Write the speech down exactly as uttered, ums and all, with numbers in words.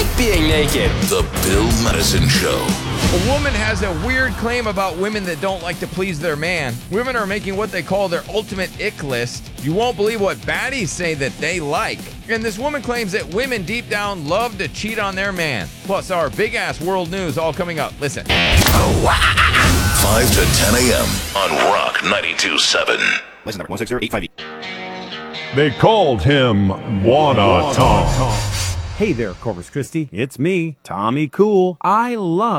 hate being naked. The Bill Medicine Show. A woman has a weird claim about women that don't like to please their man. Women are making what they call their ultimate ick list. You won't believe what baddies say that they like. And this woman claims that women deep down love to cheat on their man. Plus our big-ass world news all coming up. Listen. five to ten a.m. on Rock ninety-two point seven. License number one six zero eight five E. They called him Wanna Tom. Hey there, Corpus Christi. It's me, Tommy Cool. I love